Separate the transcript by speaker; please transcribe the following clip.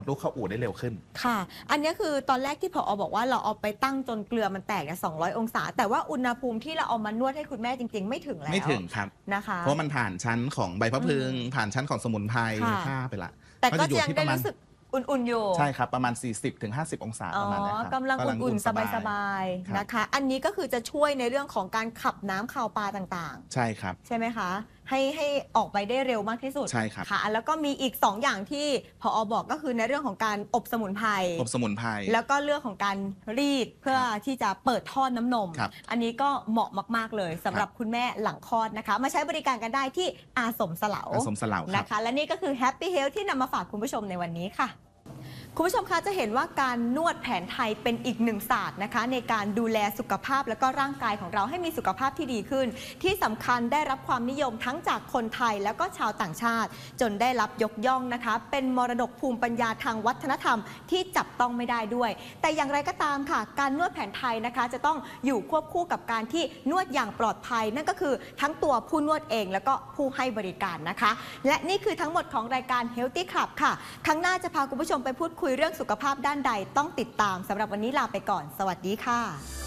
Speaker 1: ลูกเข้าอู่ได้เร็วขึ้น
Speaker 2: ค่ะอันนี้คือตอนแรกที่ผอ.บอกว่าเราเอาไปตั้งจนเกลือมันแตกเนี่ย200 องศาแต่ว่าอุณหภูมิที่เราเอามานวดให้คุณแม่จริงๆไม่ถึงแล้ว
Speaker 1: ไม่ถึงครับ
Speaker 2: นะคะ
Speaker 1: เพราะมันผ่านชั้นของใบพะพลึงผ่านชั้นของสมุนไพรผ้าไปละ
Speaker 2: แต่ก็ยังได้รู้สึกอุ่นๆอยู่
Speaker 1: ใช่ครับประมาณ 40-50 องศาประมาณนี้ครับ
Speaker 2: กำลังอุ่นๆสบายๆนะคะอันนี้ก็คือจะช่วยในเรื่องของการขับน้ำข่าวปลาต่าง
Speaker 1: ๆใช่ครับ
Speaker 2: ใช่ไหมคะให้ออกไปได้เร็วมากที่สุด
Speaker 1: ใช่ครับ
Speaker 2: ค่ะแล้วก็มีอีก2อย่างที่ผอ.บอกก็คือในเรื่องของการอบสมุนไพรแล้วก็เรื่องของการรีดเพื่อที่จะเปิดท่อน้ำนมอันนี้ก็เหมาะมากๆเลยสำหรับคุณแม่หลังคลอดนะคะมาใช้บริการกันได้ที่อาสมสลานะคะและนี่ก็คือ Happy Health ที่นำมาฝากคุณผู้ชมในวันนี้ค่ะคุณผู้ชมคะจะเห็นว่าการนวดแผนไทยเป็นอีกหนึ่งศาสตร์นะคะในการดูแลสุขภาพและก็ร่างกายของเราให้มีสุขภาพที่ดีขึ้นที่สำคัญได้รับความนิยมทั้งจากคนไทยแล้วก็ชาวต่างชาติจนได้รับยกย่องนะคะเป็นมรดกภูมิปัญญาทางวัฒนธรรมที่จับต้องไม่ได้ด้วยแต่อย่างไรก็ตามค่ะการนวดแผนไทยนะคะจะต้องอยู่ควบคู่กับการที่นวดอย่างปลอดภัยนั่นก็คือทั้งตัวผู้นวดเองแล้วก็ผู้ให้บริการนะคะและนี่คือทั้งหมดของรายการ Healthy Club ค่ะครั้งหน้าจะพาคุณผู้ชมไปพูดคุยเรื่องสุขภาพด้านใดต้องติดตามสำหรับวันนี้ลาไปก่อนสวัสดีค่ะ